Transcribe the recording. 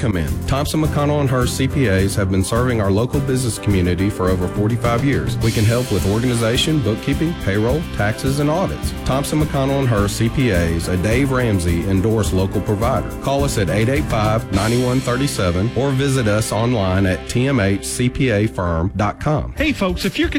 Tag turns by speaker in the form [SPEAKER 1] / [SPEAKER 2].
[SPEAKER 1] come in. Thompson McConnell and Hearst CPAs have been serving our local business community for over 45 years. We can help with organization, bookkeeping, payroll, taxes, and audits. Thompson McConnell and Hearst CPAs, a Dave Ramsey endorsed local provider. Call us at 885-9137 or visit us online at tmhcpafirm.com.
[SPEAKER 2] Hey folks, if you're